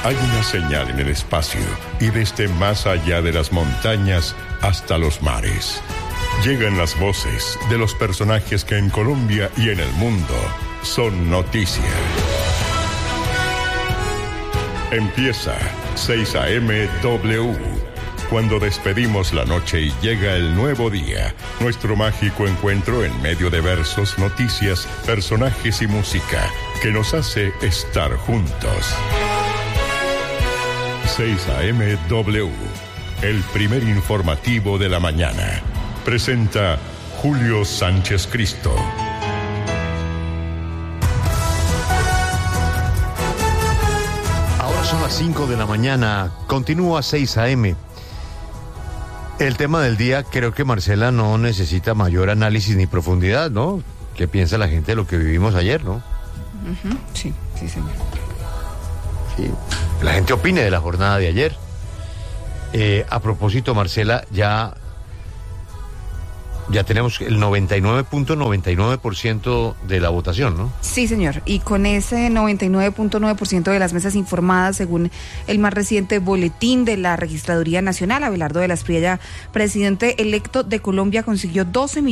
Hay una señal en el espacio y desde más allá de las montañas hasta los mares. Llegan las voces de los personajes que en Colombia y en el mundo son noticia. Empieza 6 a.m. W. Cuando despedimos la noche y llega el nuevo día, nuestro mágico encuentro en medio de versos, noticias, personajes y música que nos hace estar juntos. 6 a.m. W, el primer informativo de la mañana. Presenta Julio Sánchez Cristo. Ahora son las 5 de la mañana, continúa 6 a.m. El tema del día, creo que Marcela no necesita mayor análisis ni profundidad, ¿no? ¿Qué piensa la gente de lo que vivimos ayer, no? Sí, señor. Sí, la gente opine de la jornada de ayer. A propósito, Marcela, ya tenemos el 99.99% de la votación, ¿no? Sí, señor. Y con ese 99.9% de las mesas informadas, según el más reciente boletín de la Registraduría Nacional, Abelardo de la Espriella, presidente electo de Colombia, consiguió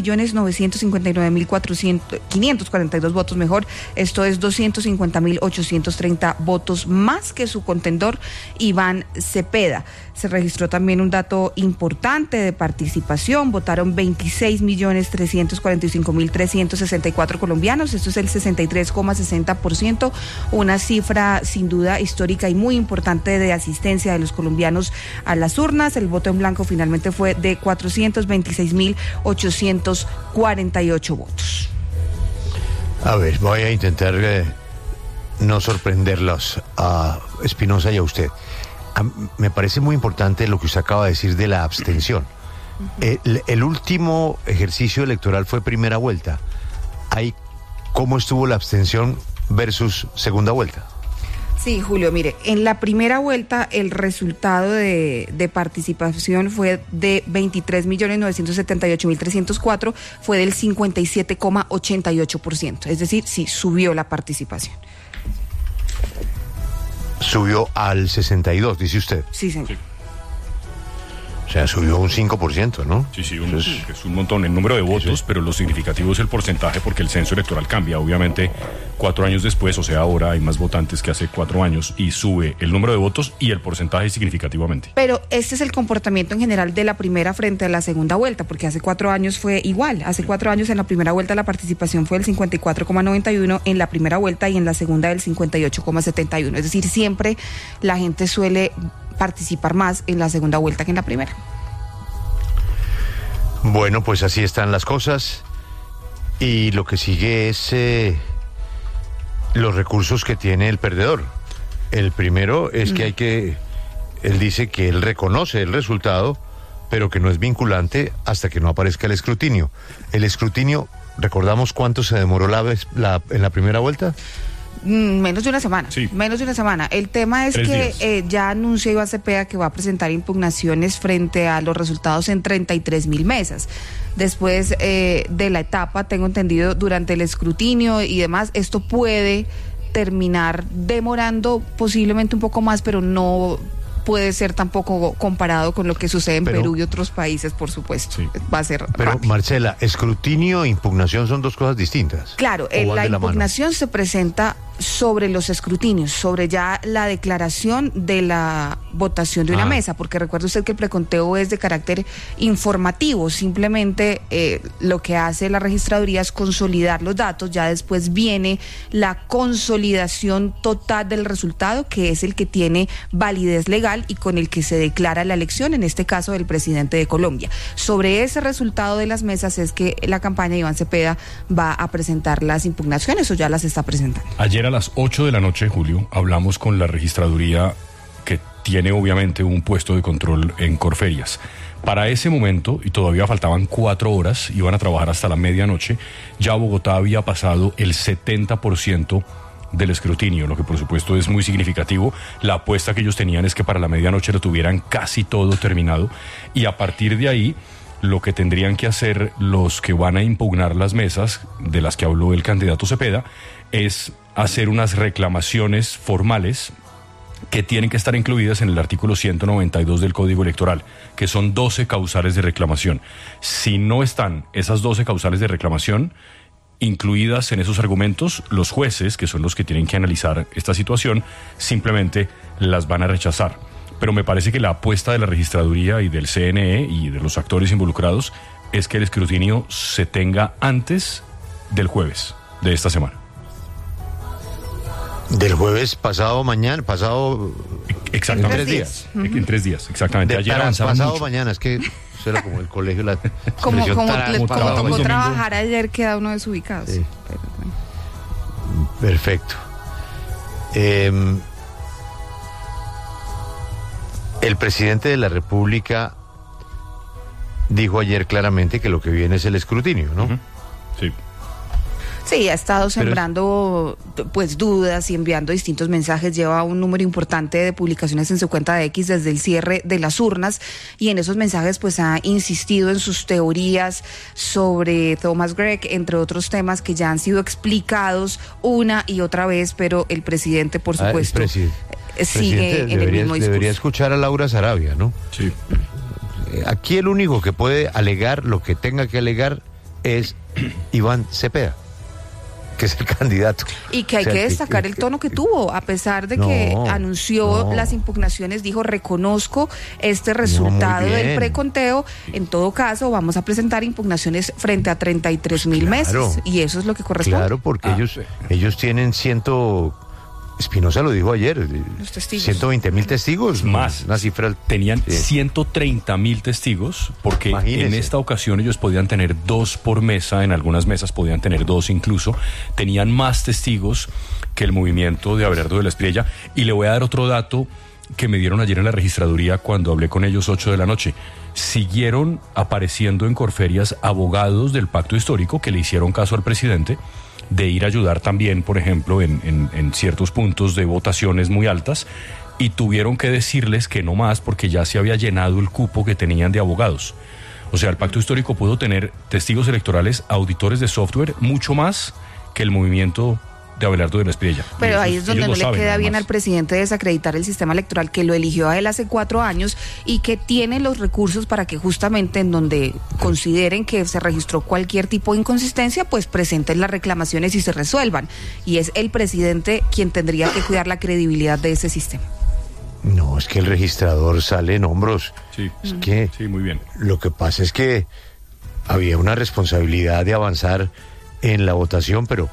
12.959.542 votos mejor. Esto es 250.830 votos más que su contendor, Iván Cepeda. Se registró también un dato importante de participación. Votaron 26.345.364 colombianos. Esto es el 63,60%, una cifra sin duda histórica y muy importante de asistencia de los colombianos a las urnas. El voto en blanco finalmente fue de 426.848 votos. A ver, voy a intentar no sorprenderlos a Espinosa y a usted. Me parece muy importante lo que usted acaba de decir de la abstención. El último ejercicio electoral fue primera vuelta. ¿Cómo estuvo la abstención versus segunda vuelta? Sí, Julio, mire, en la primera vuelta el resultado de participación fue de 23.978.304, fue del 57,88%, es decir, sí, subió la participación. Subió al 62, dice usted. Sí, señor. Sí. O sea, subió un 5%, ¿no? Sí, es un montón el número de votos, pero lo significativo es el porcentaje, porque el censo electoral cambia. Obviamente, 4 años después, o sea, ahora hay más votantes que hace 4 años, y sube el número de votos y el porcentaje significativamente. Pero este es el comportamiento en general de la primera frente a la segunda vuelta, porque hace 4 años fue igual. Hace 4 años en la primera vuelta la participación fue del 54,91, en la primera vuelta, y en la segunda del 58,71. Es decir, siempre la gente suele participar más en la segunda vuelta que en la primera. Bueno, pues así están las cosas, y lo que sigue es los recursos que tiene el perdedor. El primero es que él dice que él reconoce el resultado, pero que no es vinculante hasta que no aparezca el escrutinio. El escrutinio, ¿recordamos cuánto se demoró en la primera vuelta? Menos de una semana, sí. Menos de una semana. El tema es 3 que ya anunció Iván Cepeda que va a presentar impugnaciones frente a los resultados en 33.000 mesas. Después de la etapa, tengo entendido, durante el escrutinio y demás, esto puede terminar demorando posiblemente un poco más, pero no puede ser tampoco comparado con lo que sucede en Perú y otros países, por supuesto. Sí. Va a ser Pero rápido. Marcela, escrutinio e impugnación son dos cosas distintas. Claro, la impugnación se presenta sobre los escrutinios, sobre ya la declaración de la votación de una mesa, porque recuerde usted que el preconteo es de carácter informativo, simplemente lo que hace la registraduría es consolidar los datos, ya después viene la consolidación total del resultado, que es el que tiene validez legal y con el que se declara la elección, en este caso del presidente de Colombia. Sobre ese resultado de las mesas es que la campaña de Iván Cepeda va a presentar las impugnaciones, o ya las está presentando. Ayer a las 8 de la noche, Julio, hablamos con la registraduría, que tiene obviamente un puesto de control en Corferias. Para ese momento, y todavía faltaban 4 horas, iban a trabajar hasta la medianoche, ya Bogotá había pasado el 70% del escrutinio, lo que por supuesto es muy significativo. La apuesta que ellos tenían es que para la medianoche lo tuvieran casi todo terminado, y a partir de ahí lo que tendrían que hacer los que van a impugnar las mesas, de las que habló el candidato Cepeda, es hacer unas reclamaciones formales que tienen que estar incluidas en el artículo 192 del Código Electoral, que son 12 causales de reclamación. Si no están esas 12 causales de reclamación incluidas en esos argumentos, los jueces, que son los que tienen que analizar esta situación, simplemente las van a rechazar. Pero me parece que la apuesta de la registraduría y del CNE y de los actores involucrados es que el escrutinio se tenga antes del jueves de esta semana. Del jueves pasado mañana, Exactamente. En 3 días. En 3 días, exactamente. Ayer avanzaron pasado mucho. mañana, es que eso era como el colegio. Como les trabajamos tocó domingo. trabajar ayer, queda uno desubicado. Sí. Pero, bueno. Perfecto. El presidente de la República dijo ayer claramente que lo que viene es el escrutinio, ¿no? Ujú. Sí. Sí, ha estado sembrando pues dudas y enviando distintos mensajes. Lleva un número importante de publicaciones en su cuenta de X desde el cierre de las urnas, y en esos mensajes pues ha insistido en sus teorías sobre Thomas Gregg, entre otros temas que ya han sido explicados una y otra vez, pero el presidente, por supuesto, sigue en el mismo discurso. Debería escuchar a Laura Sarabia, ¿no? Sí. Aquí el único que puede alegar lo que tenga que alegar es Iván Cepeda, que es el candidato. Y que hay que destacar el tono que tuvo, a pesar de que anunció las impugnaciones, dijo: reconozco este resultado del preconteo, en todo caso vamos a presentar impugnaciones frente a 33,000 mesas, y eso es lo que corresponde. Claro, porque ellos tienen Espinosa lo dijo ayer, los testigos. 120,000 testigos. Más. Una cifra. Tenían 130,000 testigos, porque Imagínese. en esta ocasión ellos podían tener 2 por mesa, en algunas mesas podían tener 2 incluso. Tenían más testigos que el movimiento de Abelardo de la Espriella. Y le voy a dar otro dato que me dieron ayer en la registraduría cuando hablé con ellos 8 de la noche. Siguieron apareciendo en Corferias abogados del pacto histórico que le hicieron caso al presidente de ir a ayudar también, por ejemplo, en ciertos puntos de votaciones muy altas, y tuvieron que decirles que no más porque ya se había llenado el cupo que tenían de abogados. O sea, el pacto histórico pudo tener testigos electorales, auditores de software, mucho más que el movimiento de Abelardo de la Espriella. Pero ahí es donde no le queda bien además al presidente desacreditar el sistema electoral, que lo eligió a él hace 4 años y que tiene los recursos para que justamente en donde consideren que se registró cualquier tipo de inconsistencia, pues presenten las reclamaciones y se resuelvan. Y es el presidente quien tendría que cuidar la credibilidad de ese sistema. No, es que el registrador sale en hombros. Sí, Es que sí, muy bien. lo que pasa es que había una responsabilidad de avanzar en la votación, pero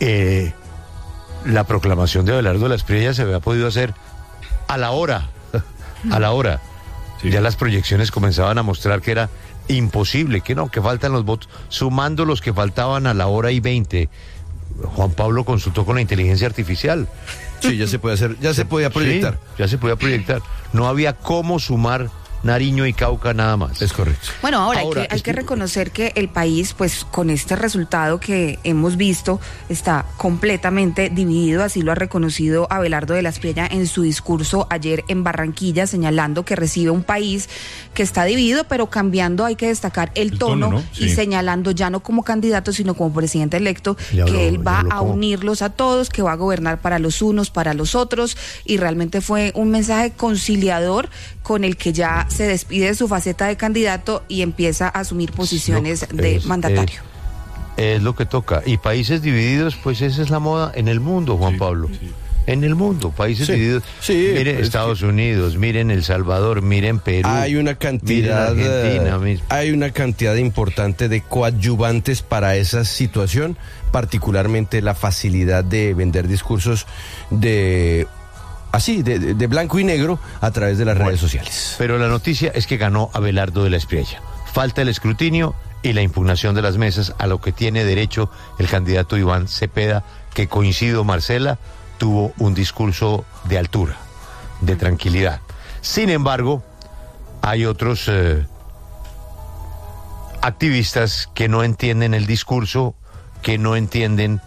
la proclamación de Abelardo de la Espriella se había podido hacer a la hora. Sí. Ya las proyecciones comenzaban a mostrar que era imposible, que faltan los votos, sumando los que faltaban a la 1:20. Juan Pablo consultó con la inteligencia artificial. Sí, ya se puede hacer, ya se podía proyectar. Sí, ya se podía proyectar. No había cómo sumar Nariño y Cauca nada más. Es correcto. Bueno, ahora hay que reconocer que el país, pues con este resultado que hemos visto, está completamente dividido. Así lo ha reconocido Abelardo de la Espriella en su discurso ayer en Barranquilla, señalando que recibe un país que está dividido, pero cambiando, hay que destacar el tono, ¿no? Sí. Y señalando ya no como candidato, sino como presidente electo, que él va a unirlos a todos, que va a gobernar para los unos, para los otros, y realmente fue un mensaje conciliador con el que ya se despide de su faceta de candidato y empieza a asumir posiciones de mandatario. Es lo que toca. Y países divididos, pues esa es la moda en el mundo, Juan Pablo. Sí. En el mundo, países divididos. Sí, miren Estados Unidos, miren El Salvador, miren Perú. Hay una cantidad, hay una cantidad importante de coadyuvantes para esa situación, particularmente la facilidad de vender discursos de blanco y negro a través de las redes sociales. Pero la noticia es que ganó Abelardo de la Espriella. Falta el escrutinio y la impugnación de las mesas, a lo que tiene derecho el candidato Iván Cepeda, que, coincido, Marcela, tuvo un discurso de altura, de tranquilidad. Sin embargo, hay otros activistas que no entienden el discurso, que no entienden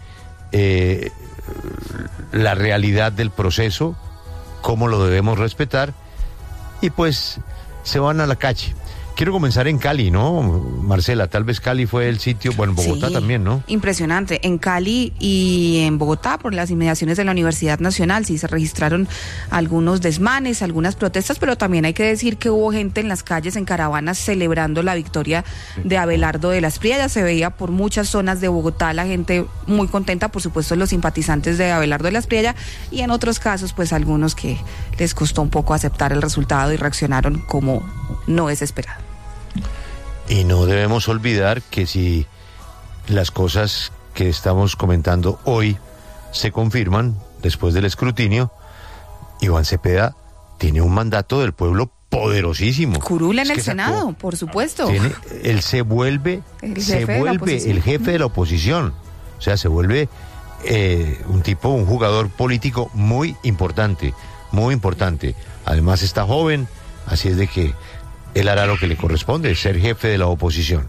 la realidad del proceso, cómo lo debemos respetar, y pues se van a la calle. quiero comenzar en Cali, ¿no? Marcela, tal vez Cali fue el sitio, bueno, en Bogotá Sí, también, ¿no? Impresionante. En Cali y en Bogotá, por las inmediaciones de la Universidad Nacional, sí se registraron algunos desmanes, algunas protestas, pero también hay que decir que hubo gente en las calles, en caravanas, celebrando la victoria de Abelardo de la Espriella. Se veía por muchas zonas de Bogotá la gente muy contenta, por supuesto los simpatizantes de Abelardo de la Espriella, y en otros casos, pues algunos que les costó un poco aceptar el resultado y reaccionaron como no es esperado. Y no debemos olvidar que si las cosas que estamos comentando hoy se confirman después del escrutinio, Iván Cepeda tiene un mandato del pueblo poderosísimo. Curula en el Senado, por supuesto. Él se vuelve el jefe de la oposición. O sea, se vuelve un jugador político muy importante, muy importante. Además está joven, así es de que él hará lo que le corresponde, ser jefe de la oposición.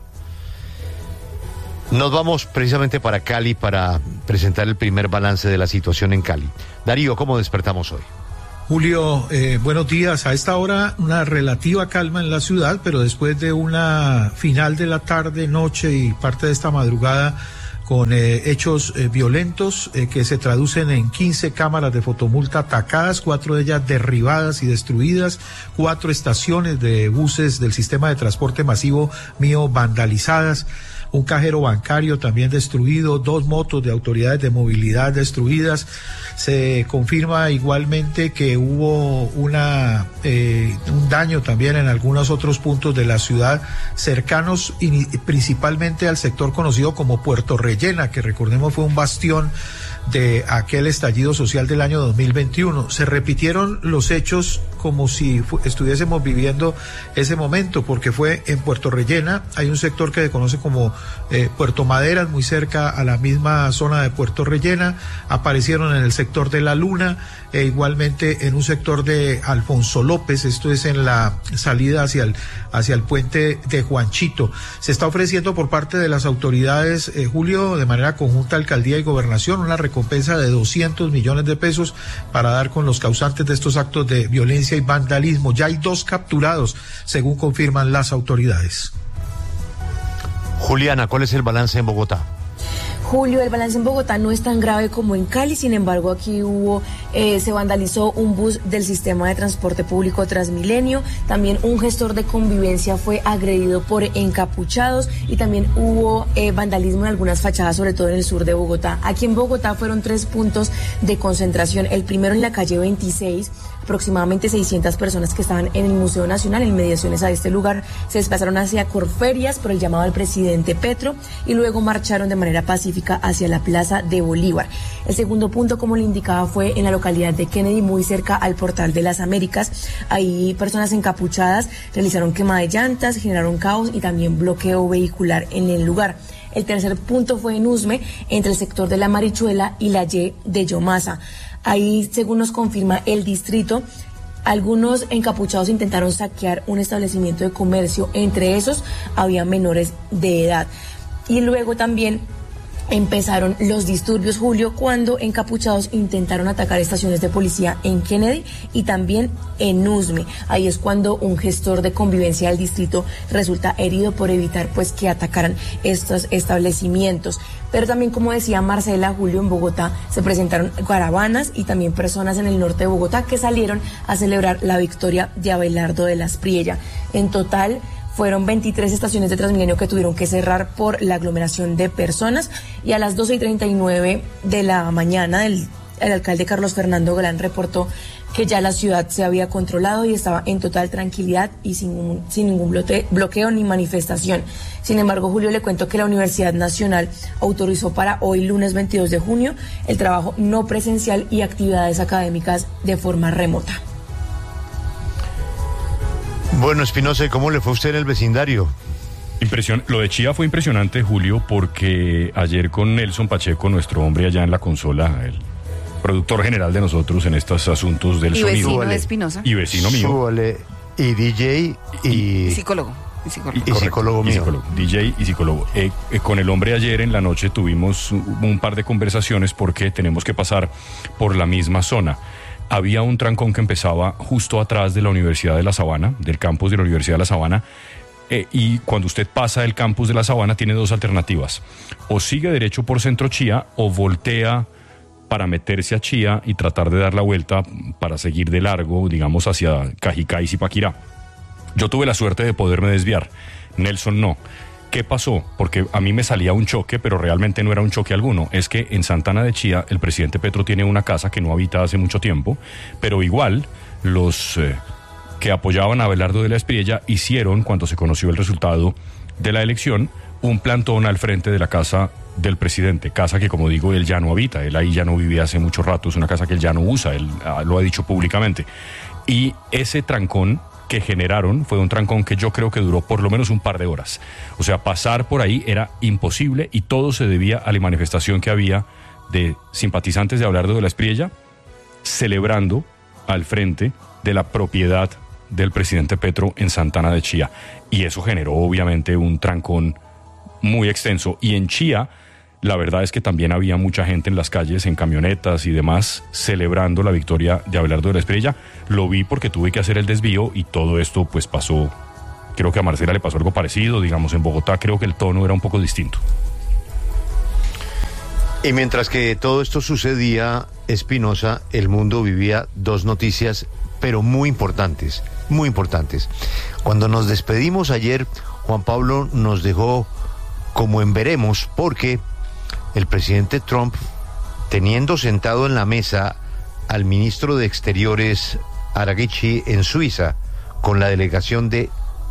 Nos vamos precisamente para Cali para presentar el primer balance de la situación en Cali. Darío, ¿cómo despertamos hoy? Julio, buenos días. A esta hora una relativa calma en la ciudad, pero después de una final de la tarde, noche y parte de esta madrugada con hechos violentos que se traducen en 15 cámaras de fotomulta atacadas, 4 de ellas derribadas y destruidas, 4 estaciones de buses del sistema de transporte masivo mío vandalizadas, un cajero bancario también destruido, 2 motos de autoridades de movilidad destruidas. Se confirma igualmente que hubo un daño también en algunos otros puntos de la ciudad cercanos y principalmente al sector conocido como Puerto Rellena, que recordemos fue un bastión de aquel estallido social del año 2021. Se repitieron los hechos como si estuviésemos viviendo ese momento, porque fue en Puerto Rellena. Hay un sector que se conoce como Puerto Maderas, muy cerca a la misma zona de Puerto Rellena. Aparecieron en el sector de La Luna e igualmente en un sector de Alfonso López. Esto es en la salida hacia el puente de Juanchito. Se está ofreciendo por parte de las autoridades, Julio, de manera conjunta, alcaldía y gobernación, una recompensa de 200 millones de pesos para dar con los causantes de estos actos de violencia y vandalismo. Ya hay 2 capturados, según confirman las autoridades. Juliana, ¿cuál es el balance en Bogotá? Julio, el balance en Bogotá no es tan grave como en Cali, sin embargo aquí se vandalizó un bus del sistema de transporte público Transmilenio, también un gestor de convivencia fue agredido por encapuchados y también hubo vandalismo en algunas fachadas, sobre todo en el sur de Bogotá. Aquí en Bogotá fueron 3 puntos de concentración, el primero en la calle 26, aproximadamente 600 personas que estaban en el Museo Nacional, en mediaciones a este lugar, se desplazaron hacia Corferias por el llamado al presidente Petro y luego marcharon de manera pacífica hacia la Plaza de Bolívar. El segundo punto, como le indicaba, fue en la localidad de Kennedy, muy cerca al Portal de las Américas. Ahí personas encapuchadas realizaron quema de llantas, generaron caos y también bloqueo vehicular en el lugar. El tercer punto fue en Usme, entre el sector de La Marichuela y la Y de Yomasa. Ahí, según nos confirma el distrito, algunos encapuchados intentaron saquear un establecimiento de comercio, entre esos había menores de edad. Y luego también empezaron los disturbios, Julio, cuando encapuchados intentaron atacar estaciones de policía en Kennedy y también en Usme. Ahí es cuando un gestor de convivencia del distrito resulta herido por evitar pues que atacaran estos establecimientos. Pero también, como decía Marcela, Julio, en Bogotá se presentaron caravanas y también personas en el norte de Bogotá que salieron a celebrar la victoria de Abelardo de la Espriella. En total fueron 23 estaciones de Transmilenio que tuvieron que cerrar por la aglomeración de personas, y a las 12:39 de la mañana el alcalde Carlos Fernando Galán reportó que ya la ciudad se había controlado y estaba en total tranquilidad y sin ningún bloqueo ni manifestación. Sin embargo, Julio, le cuento que la Universidad Nacional autorizó para hoy, lunes 22 de junio, el trabajo no presencial y actividades académicas de forma remota. Bueno, Espinosa, ¿cómo le fue a usted en el vecindario? Lo de Chía fue impresionante, Julio, porque ayer con Nelson Pacheco, nuestro hombre allá en la consola, el productor general de nosotros en estos asuntos del sonido. Y vecino de Espinosa. Y vecino mío. Súbale, y DJ y psicólogo. Y psicólogo mío. DJ y psicólogo. Con el hombre ayer en la noche tuvimos un par de conversaciones porque tenemos que pasar por la misma zona. Había un trancón que empezaba justo atrás de la Universidad de La Sabana, del campus de la Universidad de La Sabana, Y cuando usted pasa el campus de la Sabana tiene dos alternativas: o sigue derecho por Centro Chía o voltea para meterse a Chía y tratar de dar la vuelta para seguir de largo, digamos, hacia Cajicá y Zipaquirá. Yo tuve la suerte de poderme desviar, Nelson no. ¿Qué pasó? Porque a mí me salía un choque, pero realmente no era un choque alguno. Es que en Santana de Chía el presidente Petro tiene una casa que no habita hace mucho tiempo, pero igual los que apoyaban a Abelardo de la Espriella hicieron, cuando se conoció el resultado de la elección, un plantón al frente de la casa del presidente, casa que, como digo, él ya no habita, él ahí ya no vive hace mucho rato, es una casa que él ya no usa, él lo ha dicho públicamente. Y ese trancón que generaron fue un trancón que yo creo que duró por lo menos un par de horas. O sea, pasar por ahí era imposible y todo se debía a la manifestación que había de simpatizantes de Abelardo de la Espriella celebrando al frente de la propiedad del presidente Petro en Santana de Chía. Y eso generó obviamente un trancón muy extenso. Y en Chía, la verdad es que también había mucha gente en las calles, en camionetas y demás, celebrando la victoria de Abelardo de la Espriella. Lo vi porque tuve que hacer el desvío y todo esto pues pasó. Creo que a Marcela le pasó algo parecido, digamos, en Bogotá creo que el tono era un poco distinto. Y mientras que todo esto sucedía, Espinosa, el mundo vivía dos noticias, pero muy importantes, muy importantes. Cuando nos despedimos ayer, Juan Pablo nos dejó como en veremos, porque el presidente Trump, teniendo sentado en la mesa al ministro de Exteriores Araghchi en Suiza, con la delegación de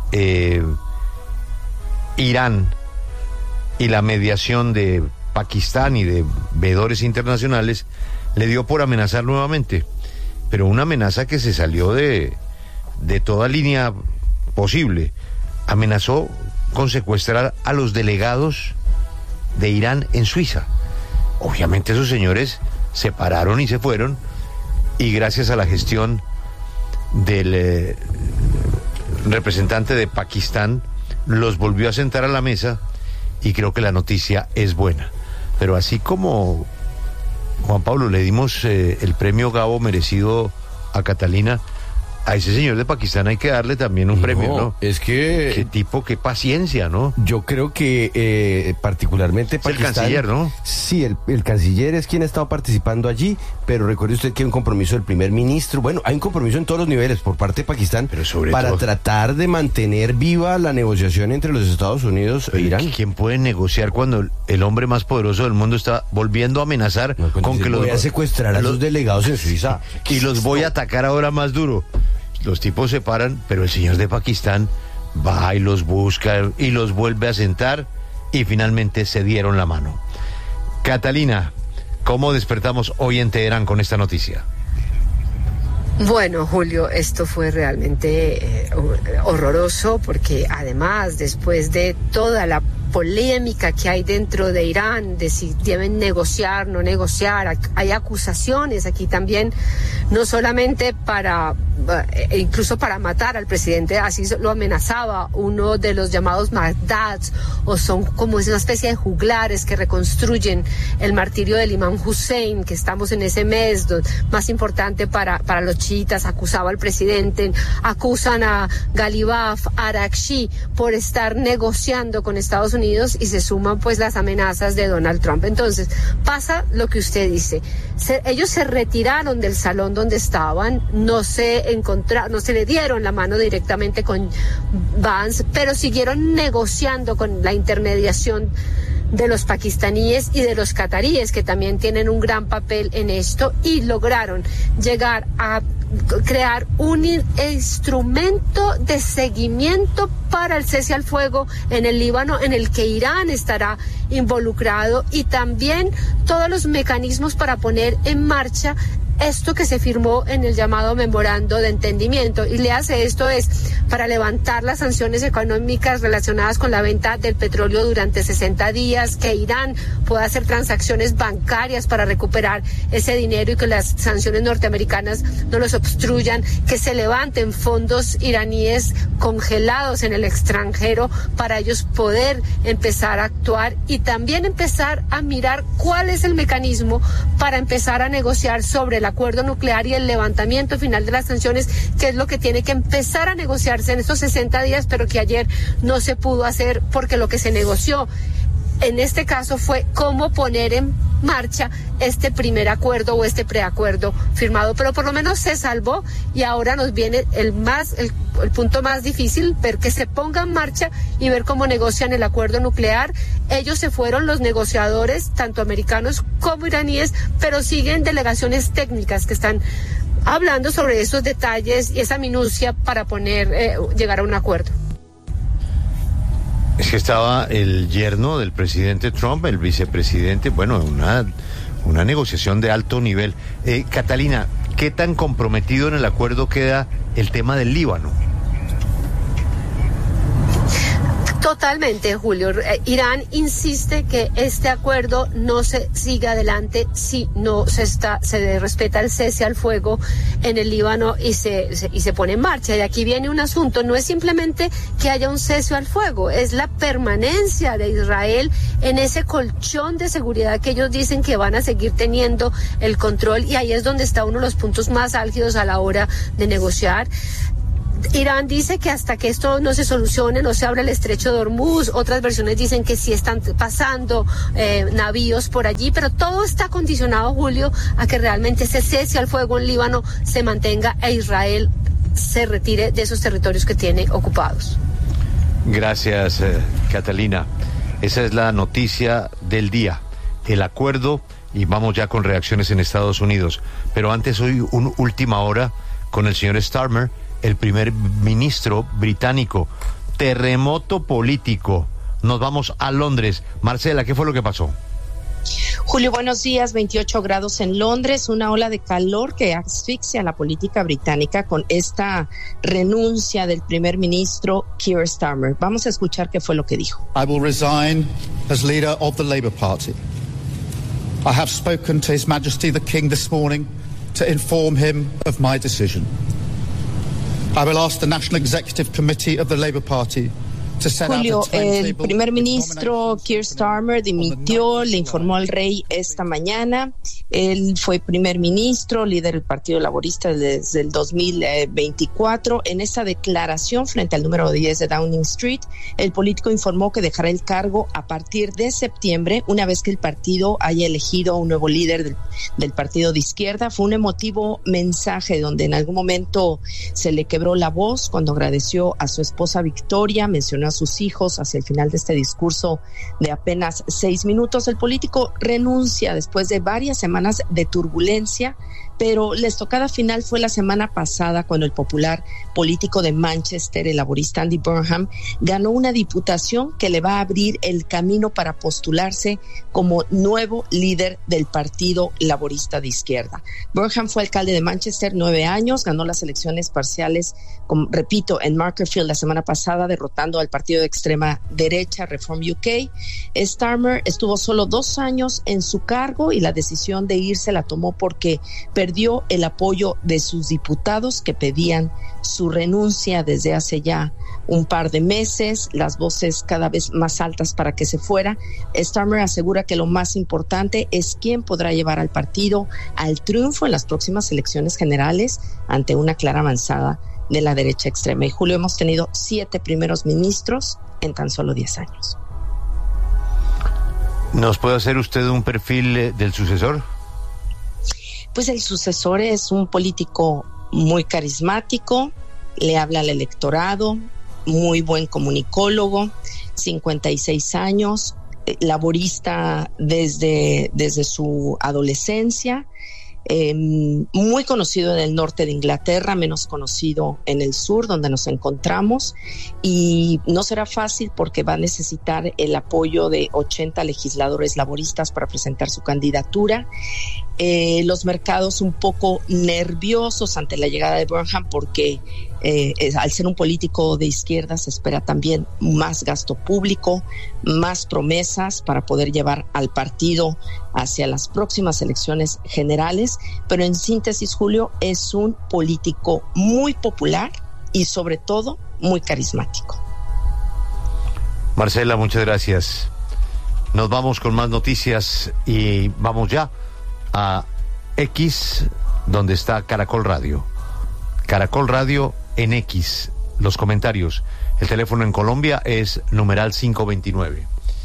Irán y la mediación de Pakistán y de veedores internacionales, le dio por amenazar nuevamente, pero una amenaza que se salió de toda línea posible. Amenazó con secuestrar a los delegados de Irán en Suiza. Obviamente esos señores se pararon y se fueron, y gracias a la gestión del representante de Pakistán los volvió a sentar a la mesa, y creo que la noticia es buena. Pero así como Juan Pablo le dimos el premio Gabo merecido a Catalina, a ese señor de Pakistán hay que darle también un premio, ¿no? Es que... Qué tipo, qué paciencia, ¿no? Yo creo que particularmente es Pakistán... el canciller, ¿no? Sí, el canciller es quien ha estado participando allí, pero recuerde usted que hay un compromiso del primer ministro. Bueno, hay un compromiso en todos los niveles por parte de Pakistán, pero sobre para todo tratar de mantener viva la negociación entre los Estados Unidos e Irán. ¿Quién puede negociar cuando el hombre más poderoso del mundo está volviendo a amenazar con que los voy a secuestrar a los delegados en Suiza? Y los voy a atacar ahora más duro. Los tipos se paran, pero el señor de Pakistán va y los busca y los vuelve a sentar, y finalmente se dieron la mano. Catalina, ¿cómo despertamos hoy en Teherán con esta noticia? Bueno, Julio, esto fue realmente horroroso, porque además, después de toda la polémica que hay dentro de Irán, de si deben negociar, no negociar, hay acusaciones aquí también, no solamente incluso para matar al presidente, así lo amenazaba uno de los llamados Magdads, o son como una especie de juglares que reconstruyen el martirio del imam Hussein, que estamos en ese mes más importante para los chiitas. Acusaba al presidente, acusan a Ghalibaf, a Araghchi por estar negociando con Estados Unidos, y se suman pues las amenazas de Donald Trump. Entonces pasa lo que usted dice, ellos se retiraron del salón donde estaban, no se le dieron la mano directamente con Vance, pero siguieron negociando con la intermediación de los pakistaníes y de los cataríes, que también tienen un gran papel en esto, y lograron llegar a crear un instrumento de seguimiento para el cese al fuego en el Líbano, en el que Irán estará involucrado, y también todos los mecanismos para poner en marcha esto que se firmó en el llamado memorando de entendimiento. Y le hace esto es para levantar las sanciones económicas relacionadas con la venta del petróleo durante 60 días, que Irán pueda hacer transacciones bancarias para recuperar ese dinero y que las sanciones norteamericanas no los obstruyan, que se levanten fondos iraníes congelados en el extranjero para ellos poder empezar a actuar, y también empezar a mirar cuál es el mecanismo para empezar a negociar sobre el acuerdo nuclear y el levantamiento final de las sanciones, que es lo que tiene que empezar a negociarse negociarse en estos 60 días, pero que ayer no se pudo hacer porque lo que se negoció en este caso fue cómo poner en marcha este primer acuerdo o este preacuerdo firmado, pero por lo menos se salvó y ahora nos viene el punto más difícil, ver que se ponga en marcha y ver cómo negocian el acuerdo nuclear. Ellos se fueron, los negociadores, tanto americanos como iraníes, pero siguen delegaciones técnicas que están hablando sobre esos detalles y esa minucia para llegar a un acuerdo. Es que estaba el yerno del presidente Trump, el vicepresidente, bueno, una negociación de alto nivel. Catalina, ¿qué tan comprometido en el acuerdo queda el tema del Líbano? Totalmente, Julio. Irán insiste que este acuerdo no se siga adelante si no se respeta el cese al fuego en el Líbano y se pone en marcha. Y aquí viene un asunto, no es simplemente que haya un cese al fuego, es la permanencia de Israel en ese colchón de seguridad que ellos dicen que van a seguir teniendo el control, y ahí es donde está uno de los puntos más álgidos a la hora de negociar. Irán dice que hasta que esto no se solucione, no se abra el estrecho de Hormuz. Otras versiones dicen que sí están pasando navíos por allí, pero todo está condicionado, Julio, a que realmente ese cese al fuego en Líbano se mantenga e Israel se retire de esos territorios que tiene ocupados. Gracias, Catalina. Esa es la noticia del día, el acuerdo, y vamos ya con reacciones en Estados Unidos. Pero antes, hoy última hora con el señor Starmer, el primer ministro británico. Terremoto político. Nos vamos a Londres. Marcela, ¿qué fue lo que pasó? Julio, buenos días. 28 grados en Londres, una ola de calor que asfixia la política británica con esta renuncia del primer ministro Keir Starmer. Vamos a escuchar qué fue lo que dijo. I will resign as leader of the Labour Party. I have spoken to His Majesty the King this morning to inform him of my decision. I will ask the National Executive Committee of the Labour Party to set Julio, out a timetable. el primer ministro Keir Starmer dimitió, le informó al rey esta mañana. Él fue primer ministro, líder del Partido Laborista desde el 2024. En esa declaración frente al número 10 de Downing Street, el político informó que dejará el cargo a partir de septiembre, una vez que el partido haya elegido a un nuevo líder del partido de izquierda. Fue un emotivo mensaje donde en algún momento se le quebró la voz cuando agradeció a su esposa Victoria, mencionó a sus hijos hacia el final de este discurso de apenas 6 minutos. El político renuncia después de varias semanas de turbulencia, pero la estocada final fue la semana pasada cuando el popular político de Manchester, el laborista Andy Burnham, ganó una diputación que le va a abrir el camino para postularse como nuevo líder del Partido Laborista de Izquierda. Burnham fue alcalde de Manchester 9 años, ganó las elecciones parciales, repito, en Macclesfield la semana pasada, derrotando al partido de extrema derecha Reform UK. Starmer estuvo solo 2 años en su cargo y la decisión de irse la tomó porque perdió el apoyo de sus diputados que pedían su renuncia desde hace ya un par de meses, las voces cada vez más altas para que se fuera. Starmer asegura que lo más importante es quién podrá llevar al partido al triunfo en las próximas elecciones generales ante una clara avanzada de la derecha extrema. Y Julio, hemos tenido 7 primeros ministros en tan solo 10 años. ¿Nos puede hacer usted un perfil del sucesor? Pues el sucesor es un político muy carismático, le habla al electorado, muy buen comunicólogo, 56 años, laborista desde su adolescencia, muy conocido en el norte de Inglaterra, menos conocido en el sur, donde nos encontramos, y no será fácil porque va a necesitar el apoyo de 80 legisladores laboristas para presentar su candidatura. Los mercados un poco nerviosos ante la llegada de Burnham porque al ser un político de izquierda se espera también más gasto público, más promesas para poder llevar al partido hacia las próximas elecciones generales, pero en síntesis, Julio, es un político muy popular y sobre todo muy carismático. Marcela, muchas gracias. Nos vamos con más noticias y vamos ya a X, donde está Caracol Radio. Caracol Radio en X, los comentarios. El teléfono en Colombia es numeral 529.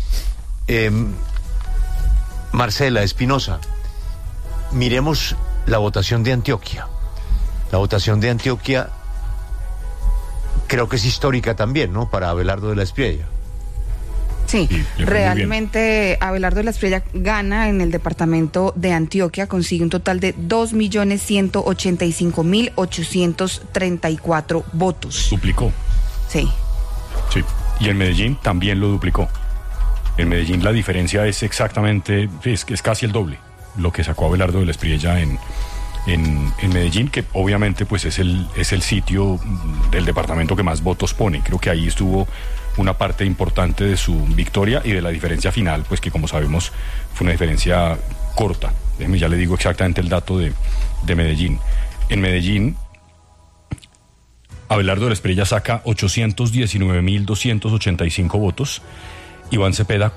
Marcela Espinosa, miremos la votación de Antioquia. La votación de Antioquia creo que es histórica también, ¿no? Para Abelardo de la Espriella. Sí, realmente Abelardo de la Espriella gana en el departamento de Antioquia, consigue un total de 2.185.834 votos. Duplicó. Sí. Sí, y en Medellín también lo duplicó. En Medellín la diferencia es exactamente, es casi el doble, lo que sacó Abelardo de la Espriella en Medellín, que obviamente pues es el sitio del departamento que más votos pone. Creo que ahí estuvo una parte importante de su victoria y de la diferencia final, pues que como sabemos fue una diferencia corta. Déjeme, ya le digo exactamente el dato de Medellín. En Medellín, Abelardo de la Espriella saca 819.285 votos, Iván Cepeda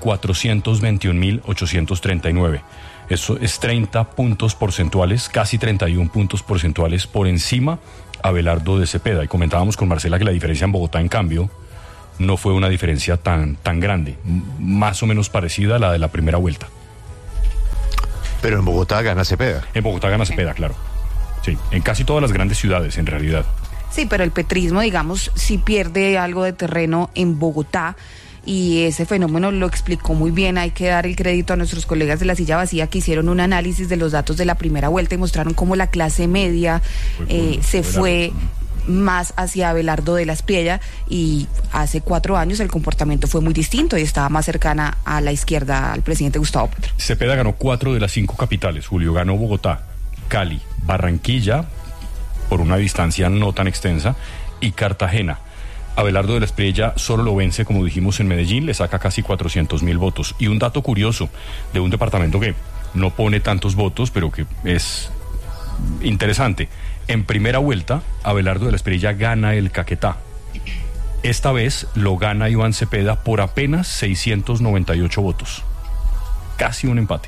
421.839. Eso es 30 puntos porcentuales, casi 31 puntos porcentuales por encima Abelardo de Cepeda. Y comentábamos con Marcela que la diferencia en Bogotá, en cambio, no fue una diferencia tan grande, más o menos parecida a la de la primera vuelta. Pero en Bogotá gana Cepeda. En Bogotá gana Cepeda, claro. Sí, en casi todas las grandes ciudades, en realidad. Sí, pero el petrismo, digamos, sí pierde algo de terreno en Bogotá. Y ese fenómeno lo explicó muy bien. Hay que dar el crédito a nuestros colegas de La Silla Vacía, que hicieron un análisis de los datos de la primera vuelta y mostraron cómo la clase media se fue más hacia Abelardo de la Espriella, y hace 4 años el comportamiento fue muy distinto y estaba más cercana a la izquierda, al presidente Gustavo Petro. Cepeda ganó 4 de las 5 capitales. Julio ganó Bogotá, Cali, Barranquilla, por una distancia no tan extensa, y Cartagena. Abelardo de la Espriella solo lo vence, como dijimos, en Medellín, le saca casi 400.000 votos. Y un dato curioso de un departamento que no pone tantos votos, pero que es interesante. En primera vuelta, Abelardo de la Espriella gana el Caquetá. Esta vez lo gana Iván Cepeda por apenas 698 votos. Casi un empate.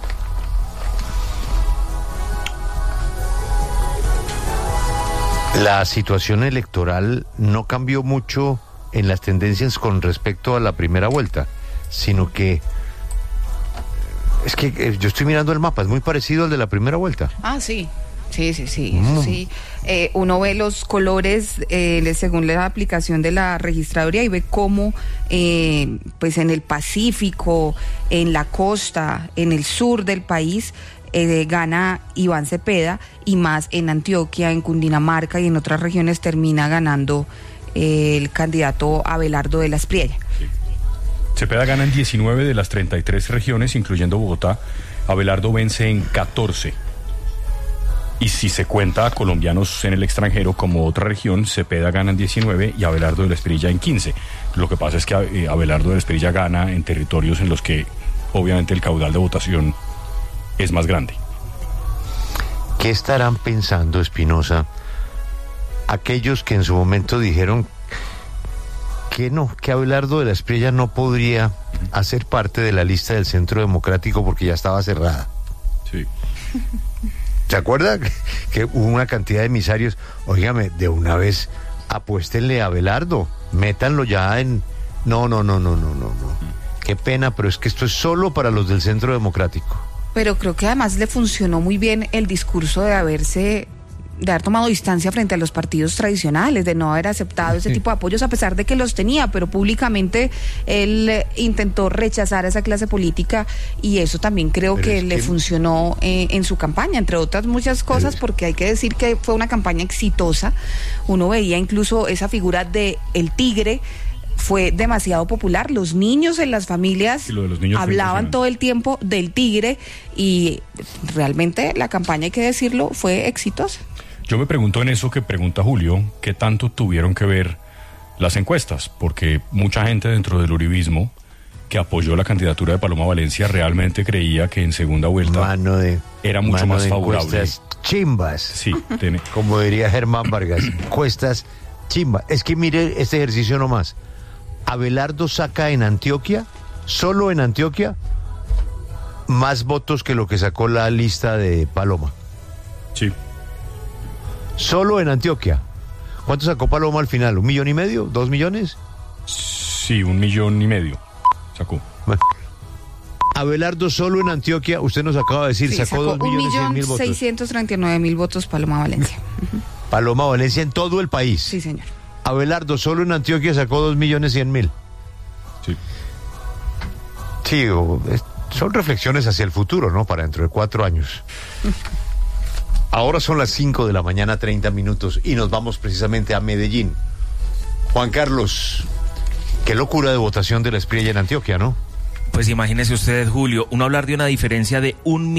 La situación electoral no cambió mucho en las tendencias con respecto a la primera vuelta, sino que es que yo estoy mirando el mapa, es muy parecido al de la primera vuelta. Ah, sí. Sí. Sí. Uno ve los colores según la aplicación de la registraduría y ve cómo pues en el Pacífico, en la costa, en el sur del país gana Iván Cepeda, y más en Antioquia, en Cundinamarca y en otras regiones termina ganando el candidato Abelardo de la Espriella. Sí. Cepeda gana en 19 de las 33 regiones, incluyendo Bogotá. Abelardo vence en 14. Y si se cuenta a colombianos en el extranjero como otra región, Cepeda gana en 19 y Abelardo de la Espriella en 15. Lo que pasa es que Abelardo de la Espriella gana en territorios en los que obviamente el caudal de votación es más grande. ¿Qué estarán pensando, Espinosa, aquellos que en su momento dijeron que Abelardo de la Espriella no podría hacer parte de la lista del Centro Democrático porque ya estaba cerrada? Sí. ¿Se acuerda que hubo una cantidad de emisarios? Óigame, de una vez apuéstenle a Abelardo, métanlo ya en... No. Qué pena, pero es que esto es solo para los del Centro Democrático. Pero creo que además le funcionó muy bien el discurso de haber tomado distancia frente a los partidos tradicionales, de no haber aceptado ese tipo de apoyos, a pesar de que los tenía, pero públicamente él intentó rechazar a esa clase política, y eso también creo que le funcionó en su campaña, entre otras muchas cosas, porque hay que decir que fue una campaña exitosa. Uno veía incluso esa figura de el tigre, fue demasiado popular. Los niños en las familias hablaban todo el tiempo del tigre, y realmente la campaña, hay que decirlo, fue exitosa. Yo me pregunto en eso que pregunta Julio, ¿qué tanto tuvieron que ver las encuestas? Porque mucha gente dentro del uribismo que apoyó la candidatura de Paloma Valencia realmente creía que en segunda vuelta era mucho más favorable. Encuestas chimbas. Sí, como diría Germán Vargas, encuestas chimbas. Es que mire este ejercicio nomás. Abelardo saca en Antioquia, solo en Antioquia, más votos que lo que sacó la lista de Paloma. Sí. Solo en Antioquia. ¿Cuánto sacó Paloma al final? ¿1,5 millones? ¿2 millones? Sí, 1,5 millones sacó. Bueno. Abelardo solo en Antioquia, usted nos acaba de decir, sí, sacó 2.100.000 votos. 1.639.000 votos Paloma Valencia. Paloma Valencia en todo el país. Sí, señor. Abelardo solo en Antioquia sacó 2.100.000. Sí. Sí, son reflexiones hacia el futuro, ¿no? Para dentro de 4 años. Ahora son las 5 de la mañana, 30 minutos, y nos vamos precisamente a Medellín. Juan Carlos, qué locura de votación de la Espriella en Antioquia, ¿no? Pues imagínese usted, Julio, uno hablar de una diferencia de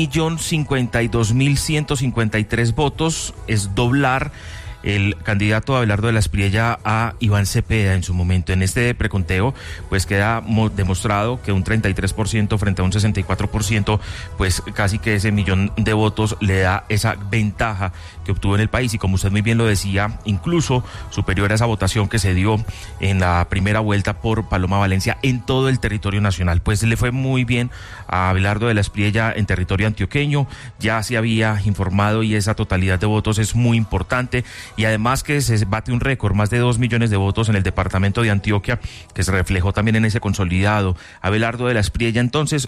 1.052.153 votos es doblar el candidato Abelardo de la Espriella a Iván Cepeda en su momento. En este preconteo, pues queda demostrado que un 33% frente a un 64%, pues casi que ese millón de votos le da esa ventaja que obtuvo en el país, y como usted muy bien lo decía, incluso superior a esa votación que se dio en la primera vuelta por Paloma Valencia en todo el territorio nacional. Pues le fue muy bien a Abelardo de la Espriella en territorio antioqueño, ya se había informado, y esa totalidad de votos es muy importante. Y además que se bate un récord, más de 2 millones de votos en el departamento de Antioquia, que se reflejó también en ese consolidado. Abelardo de la Espriella, entonces,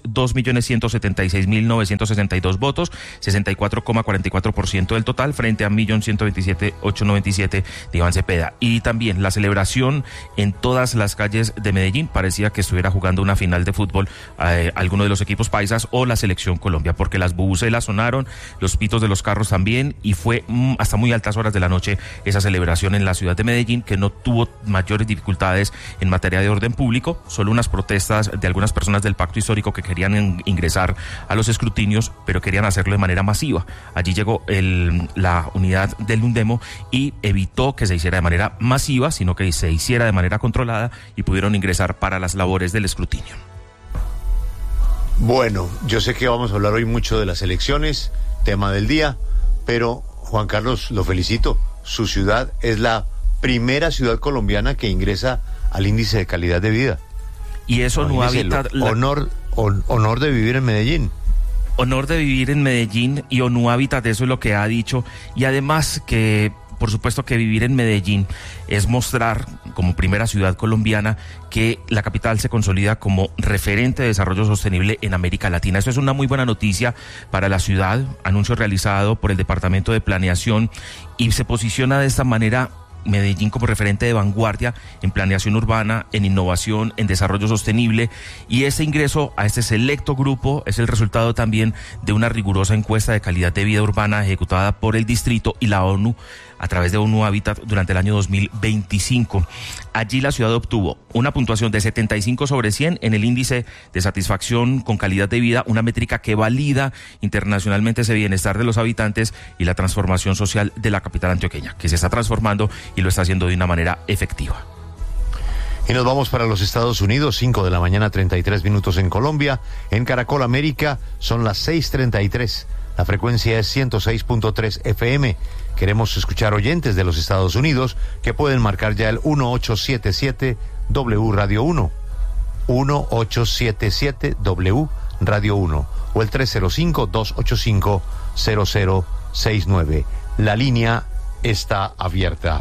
2.176.962 votos, 64,44% del total, frente a 1.127.897 de Iván Cepeda. Y también la celebración en todas las calles de Medellín, parecía que estuviera jugando una final de fútbol alguno de los equipos paisas o la selección Colombia, porque las bubucelas sonaron, los pitos de los carros también, y fue hasta muy altas horas de la noche esa celebración en la ciudad de Medellín, que no tuvo mayores dificultades en materia de orden público, solo unas protestas de algunas personas del pacto histórico que querían ingresar a los escrutinios, pero querían hacerlo de manera masiva. Allí llegó la unidad del Undemo y evitó que se hiciera de manera masiva, sino que se hiciera de manera controlada, y pudieron ingresar para las labores del escrutinio. Bueno, yo sé que vamos a hablar hoy mucho de las elecciones, tema del día, pero Juan Carlos, lo felicito. Su ciudad es la primera ciudad colombiana que ingresa al índice de calidad de vida. Y eso no habita... Honor de vivir en Medellín. Honor de vivir en Medellín, y ONU Hábitat, eso es lo que ha dicho. Y además que, por supuesto, que vivir en Medellín es mostrar, como primera ciudad colombiana, que la capital se consolida como referente de desarrollo sostenible en América Latina. Eso es una muy buena noticia para la ciudad, anuncio realizado por el Departamento de Planeación, y se posiciona de esta manera Medellín como referente de vanguardia en planeación urbana, en innovación, en desarrollo sostenible, y ese ingreso a este selecto grupo es el resultado también de una rigurosa encuesta de calidad de vida urbana ejecutada por el distrito y la ONU a través de ONU Hábitat durante el año 2025. Allí la ciudad obtuvo una puntuación de 75 sobre 100 en el índice de satisfacción con calidad de vida, una métrica que valida internacionalmente ese bienestar de los habitantes y la transformación social de la capital antioqueña, que se está transformando y lo está haciendo de una manera efectiva. Y nos vamos para los Estados Unidos, 5 de la mañana, 33 minutos en Colombia. En Caracol América son las 6:33. La frecuencia es 106.3 FM. Queremos escuchar oyentes de los Estados Unidos que pueden marcar ya el 1877 W Radio 1. 1877 W Radio 1 o el 305-285-0069. La línea está abierta.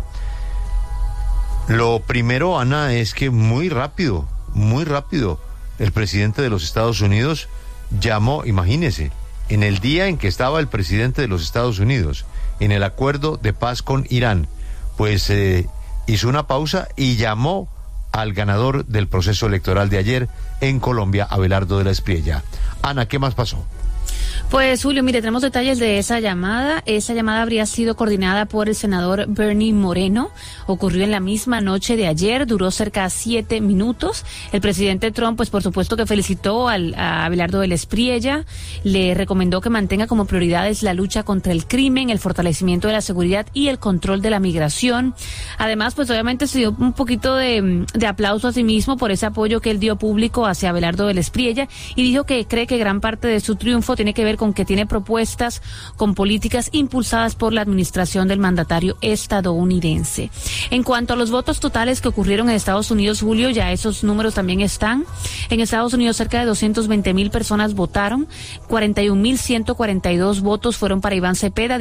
Lo primero, Ana, es que muy rápido, el presidente de los Estados Unidos llamó, imagínese, en el día en que estaba el presidente de los Estados Unidos en el acuerdo de paz con Irán, pues hizo una pausa y llamó al ganador del proceso electoral de ayer en Colombia, Abelardo de la Espriella. Ana, ¿qué más pasó? Pues Julio, mire, tenemos detalles de esa llamada. Esa llamada habría sido coordinada por el senador Bernie Moreno. Ocurrió en la misma noche de ayer, duró cerca de 7 minutos. El presidente Trump, pues por supuesto que felicitó a Abelardo de la Espriella, le recomendó que mantenga como prioridades la lucha contra el crimen, el fortalecimiento de la seguridad y el control de la migración. Además, pues obviamente se dio un poquito de aplauso a sí mismo por ese apoyo que él dio público hacia Abelardo de la Espriella, y dijo que cree que gran parte de su triunfo tiene que ver ver con que tiene propuestas con políticas impulsadas por la administración del mandatario estadounidense. En cuanto a los votos totales que ocurrieron en Estados Unidos, Julio, ya esos números también están. En Estados Unidos cerca de 220,000 personas votaron, 41,142 votos fueron para Iván Cepeda,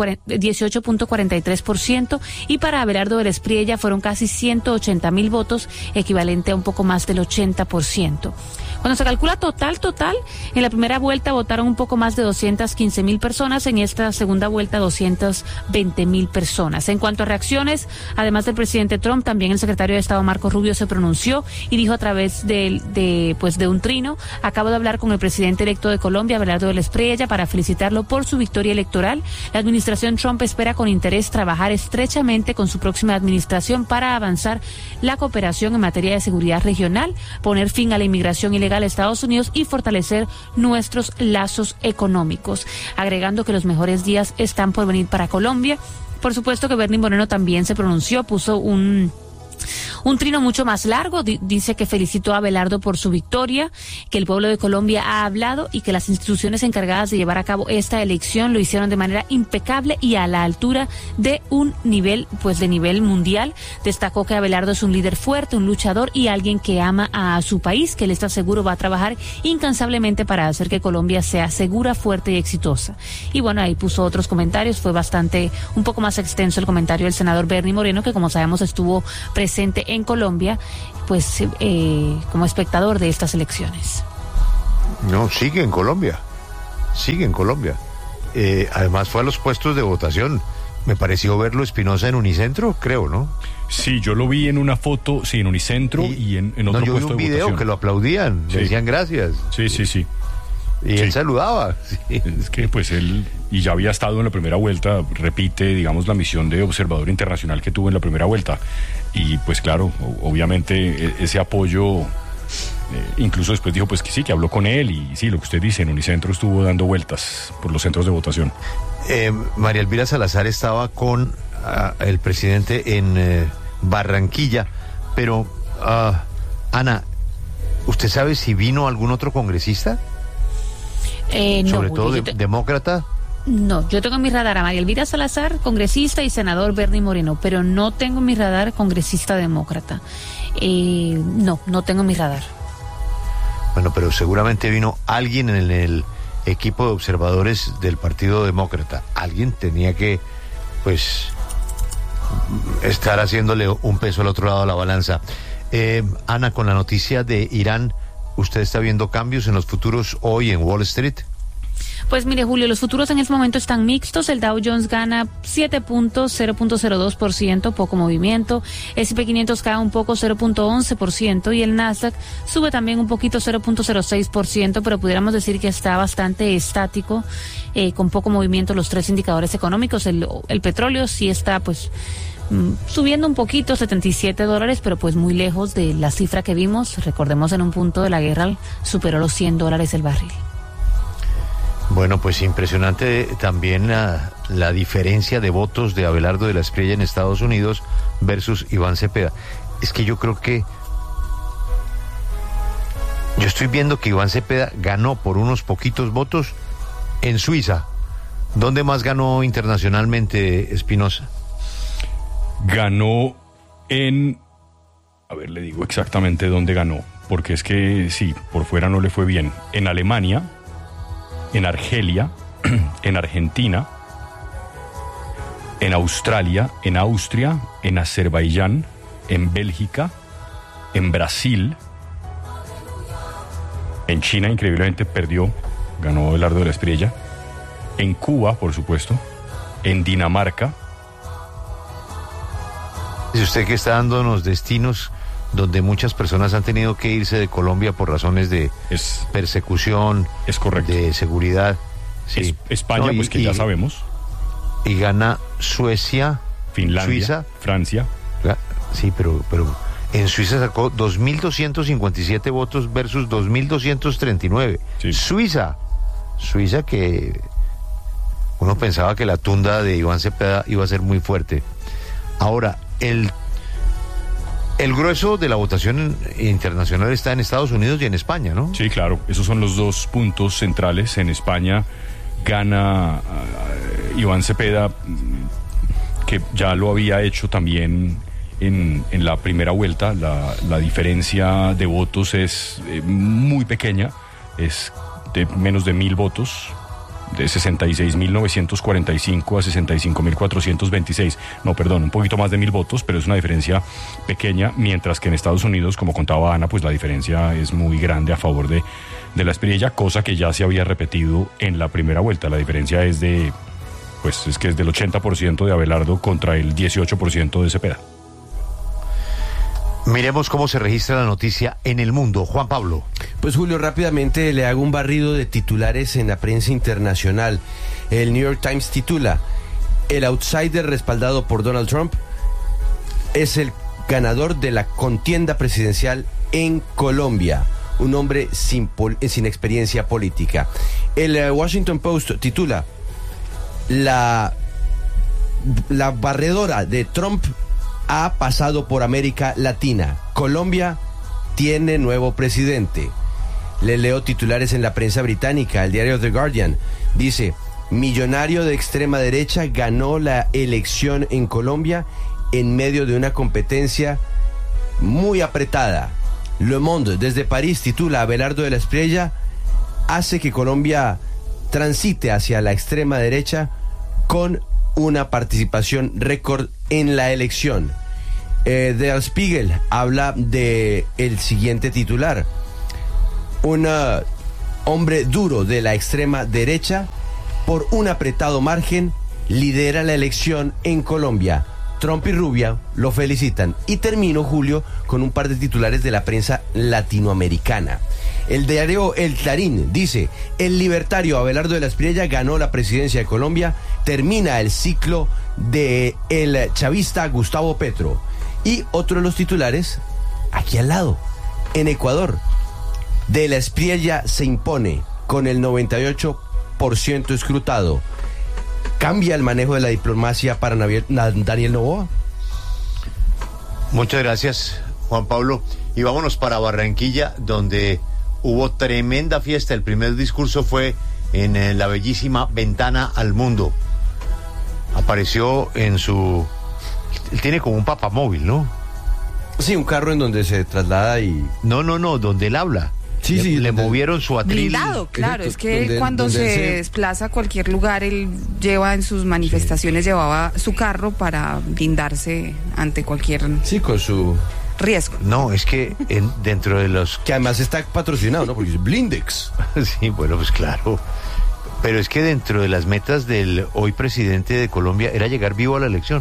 18.43%, y para Abelardo del Espriella fueron casi 180,000 votos, equivalente a un poco más del 80%. Cuando se calcula total, en la primera vuelta votaron un poco más de 215,000 personas, en esta segunda vuelta 220,000 personas. En cuanto a reacciones, además del presidente Trump, también el secretario de Estado Marco Rubio se pronunció y dijo a través de un trino: acabo de hablar con el presidente electo de Colombia, Abelardo del Espriella, para felicitarlo por su victoria electoral. La administración Trump espera con interés trabajar estrechamente con su próxima administración para avanzar la cooperación en materia de seguridad regional, poner fin a la inmigración ilegal a Estados Unidos y fortalecer nuestros lazos económicos, agregando que los mejores días están por venir para Colombia. Por supuesto que Bernie Moreno también se pronunció, puso un trino mucho más largo, dice que felicitó a Abelardo por su victoria, que el pueblo de Colombia ha hablado y que las instituciones encargadas de llevar a cabo esta elección lo hicieron de manera impecable y a la altura de un nivel mundial. Destacó que Abelardo es un líder fuerte, un luchador y alguien que ama a su país, que él está seguro va a trabajar incansablemente para hacer que Colombia sea segura, fuerte y exitosa. Y bueno, ahí puso otros comentarios, fue un poco más extenso el comentario del senador Bernie Moreno, que como sabemos estuvo presente en Colombia, como espectador de estas elecciones. No, sigue en Colombia. Además fue a los puestos de votación. Me pareció verlo Espinosa en Unicentro, creo, ¿no? Sí, yo lo vi en una foto, sí, en Unicentro y en otro puesto de votación. Yo vi un video que lo aplaudían, le decían gracias. Sí. Y él saludaba. Sí. Es que pues él, y ya había estado en la primera vuelta, repite, digamos, la misión de observador internacional que tuvo en la primera vuelta. Y pues claro, obviamente ese apoyo, incluso después dijo pues que sí, que habló con él, y sí, lo que usted dice, en Unicentro estuvo dando vueltas por los centros de votación. María Elvira Salazar estaba con el presidente en Barranquilla, pero Ana, ¿usted sabe si vino algún otro congresista? Sobre todo demócrata. No, yo tengo en mi radar a María Elvira Salazar, congresista, y senador Bernie Moreno, pero no tengo en mi radar congresista demócrata. No tengo en mi radar. Bueno, pero seguramente vino alguien en el equipo de observadores del Partido Demócrata. Alguien tenía que, estar haciéndole un peso al otro lado de la balanza. Ana, con la noticia de Irán, ¿usted está viendo cambios en los futuros hoy en Wall Street? Pues mire, Julio, los futuros en este momento están mixtos. El Dow Jones gana 7 puntos, 0.02%, poco movimiento. El S&P 500 cae un poco, 0.11%, y el Nasdaq sube también un poquito, 0.06%, pero pudiéramos decir que está bastante estático, con poco movimiento los tres indicadores económicos. El petróleo sí está, subiendo un poquito, $77, pero muy lejos de la cifra que vimos. Recordemos, en un punto de la guerra superó los $100 el barril. Bueno, pues impresionante también la diferencia de votos de Abelardo de la Espriella en Estados Unidos versus Iván Cepeda. Es que yo creo que yo estoy viendo que Iván Cepeda ganó por unos poquitos votos en Suiza. ¿Dónde más ganó internacionalmente Espinosa? Ganó le digo exactamente dónde ganó, porque es que sí, por fuera no le fue bien. En Alemania, en Argelia, en Argentina, en Australia, en Austria, en Azerbaiyán, en Bélgica, en Brasil, en China increíblemente perdió, ganó Abelardo de la Espriella, en Cuba, por supuesto, en Dinamarca. Dice usted que está dándonos destinos donde muchas personas han tenido que irse de Colombia por razones de persecución, es correcto, de seguridad. Sí. España, que ya sabemos. Y gana Suecia, Finlandia, Suiza, Francia. Sí, pero en Suiza sacó 2.257 votos versus 2.239. Sí. Suiza que uno pensaba que la tunda de Iván Cepeda iba a ser muy fuerte. Ahora, El grueso de la votación internacional está en Estados Unidos y en España, ¿no? Sí, claro. Esos son los dos puntos centrales. En España gana Iván Cepeda, que ya lo había hecho también en la primera vuelta. La diferencia de votos es muy pequeña, es de menos de 1.000 votos, de 66.945 a 65.426. No, perdón, un poquito más de 1.000 votos, pero es una diferencia pequeña, mientras que en Estados Unidos, como contaba Ana, pues la diferencia es muy grande a favor de la Espriella, cosa que ya se había repetido en la primera vuelta. La diferencia es que es del 80% de Abelardo contra el 18% de Cepeda. Miremos cómo se registra la noticia en el mundo. Juan Pablo. Pues Julio, rápidamente le hago un barrido de titulares en la prensa internacional. El New York Times titula: el outsider respaldado por Donald Trump es el ganador de la contienda presidencial en Colombia. Un hombre sin experiencia política. El Washington Post titula: la barredora de Trump ha pasado por América Latina. Colombia tiene nuevo presidente. Le leo titulares en la prensa británica. El diario The Guardian dice: millonario de extrema derecha ganó la elección en Colombia en medio de una competencia muy apretada. Le Monde desde París titula: Abelardo de la Espriella hace que Colombia transite hacia la extrema derecha con una participación récord en la elección. Der Spiegel habla de el siguiente titular: un hombre duro de la extrema derecha, por un apretado margen, lidera la elección en Colombia. Trump y Rubio lo felicitan. Y termino, Julio, con un par de titulares de la prensa latinoamericana. El diario El Clarín dice: el libertario Abelardo de la Espriella ganó la presidencia de Colombia, termina el ciclo de el chavista Gustavo Petro. Y otro de los titulares, aquí al lado, en Ecuador: de la Espriella se impone con el 98% escrutado. ¿Cambia el manejo de la diplomacia para Daniel Noboa? Muchas gracias, Juan Pablo. Y vámonos para Barranquilla, donde hubo tremenda fiesta. El primer discurso fue en la bellísima Ventana al Mundo. Apareció en su... Él tiene como un papamóvil, ¿no? Sí, un carro en donde se traslada y... No, donde él habla. Sí, le movieron su atril. Blindado, claro, es que cuando se desplaza a cualquier lugar, él lleva en sus manifestaciones, llevaba su carro para blindarse ante cualquier... Sí, con su... riesgo. No, es que dentro de los... Que además está patrocinado, ¿no? Porque es Blindex. Sí, bueno, pues claro. Pero es que dentro de las metas del hoy presidente de Colombia era llegar vivo a la elección.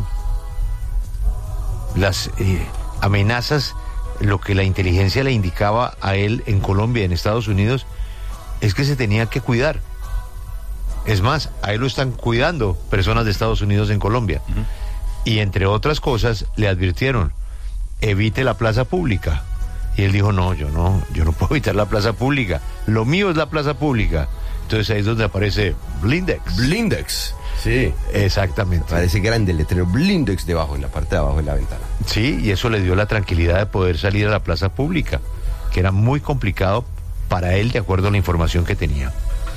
Las amenazas, lo que la inteligencia le indicaba a él en Colombia, en Estados Unidos, es que se tenía que cuidar. Es más, a él lo están cuidando personas de Estados Unidos en Colombia. Uh-huh. Y entre otras cosas, le advirtieron: evite la plaza pública. Y él dijo: no, yo no puedo evitar la plaza pública. Lo mío es la plaza pública. Entonces ahí es donde aparece Blindex. Blindex. Sí, exactamente. Parece grande el letrero Blindex debajo, en la parte de abajo de la ventana. Sí, y eso le dio la tranquilidad de poder salir a la plaza pública, que era muy complicado para él, de acuerdo a la información que tenía.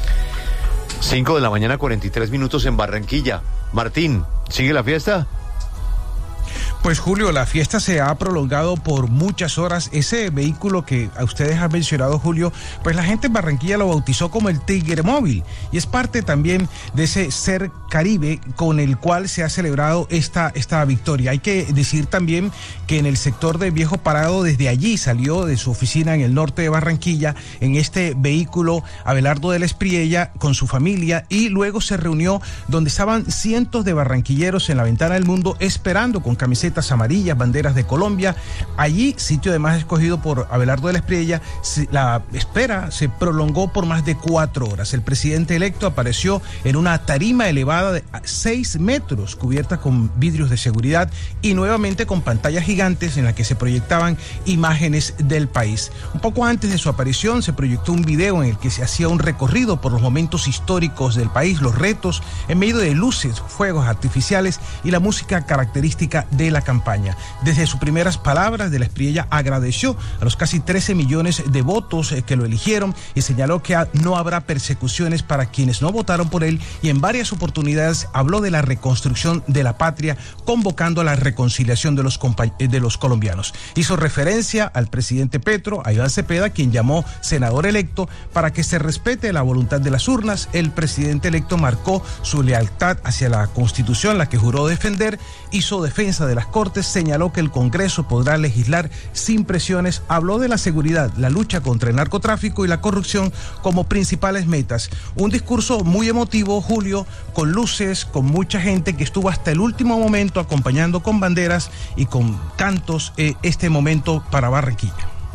5:43 a.m. en Barranquilla. Martín, ¿sigue la fiesta? Pues Julio, la fiesta se ha prolongado por muchas horas. Ese vehículo que a ustedes han mencionado, Julio, pues la gente en Barranquilla lo bautizó como el Tigre Móvil, y es parte también de ese Ser Caribe con el cual se ha celebrado esta victoria. Hay que decir también que en el sector de Viejo Parado, desde allí salió de su oficina en el norte de Barranquilla en este vehículo Abelardo de la Espriella con su familia, y luego se reunió donde estaban cientos de barranquilleros en la Ventana del Mundo esperando con camisetas amarillas, banderas de Colombia. Allí, sitio además escogido por Abelardo de la Espriella, la espera se prolongó por más de 4 horas. El presidente electo apareció en una tarima elevada alzada de 6 metros, cubierta con vidrios de seguridad y nuevamente con pantallas gigantes en las que se proyectaban imágenes del país. Un poco antes de su aparición se proyectó un video en el que se hacía un recorrido por los momentos históricos del país, los retos, en medio de luces, fuegos artificiales y la música característica de la campaña. Desde sus primeras palabras, de la Espriella agradeció a los casi 13 millones de votos que lo eligieron y señaló que no habrá persecuciones para quienes no votaron por él, y en varias oportunidades habló de la reconstrucción de la patria, convocando a la reconciliación de los colombianos. Hizo referencia al presidente Petro, a Iván Cepeda, quien llamó senador electo, para que se respete la voluntad de las urnas. El presidente electo marcó su lealtad hacia la Constitución, la que juró defender, hizo defensa de las Cortes, señaló que el Congreso podrá legislar sin presiones, habló de la seguridad, la lucha contra el narcotráfico y la corrupción como principales metas. Un discurso muy emotivo, Julio, con luces, con mucha gente que estuvo hasta el último momento acompañando con banderas y con cantos este momento para Barranquilla.